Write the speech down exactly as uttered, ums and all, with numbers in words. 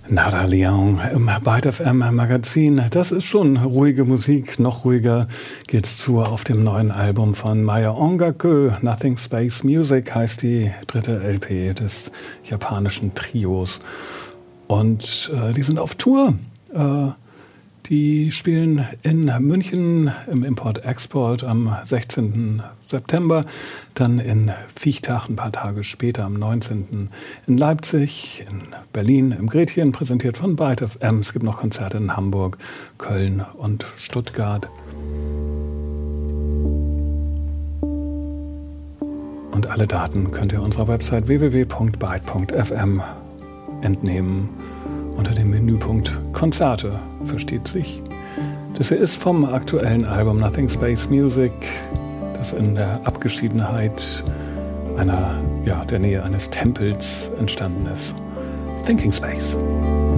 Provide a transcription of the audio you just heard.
Nada Leon im Byte F M Magazin. Das ist schon ruhige Musik. Noch ruhiger geht's zu auf dem neuen Album von Maya Ongaku. Nothing Space Music heißt die dritte L P des japanischen Trios. Und äh, die sind auf Tour. Äh, die spielen in München im Import-Export am sechzehnten September, dann in Viechtach ein paar Tage später am neunzehnten in Leipzig, in Berlin im Gretchen, präsentiert von Byte F M. Es gibt noch Konzerte in Hamburg, Köln und Stuttgart. Und alle Daten könnt ihr unserer Website w w w punkt byte punkt f m entnehmen unter dem Menüpunkt Konzerte, versteht sich. Das hier ist vom aktuellen Album Nothing Space Music, das in der Abgeschiedenheit einer, ja, der Nähe eines Tempels entstanden ist. Thinking Space.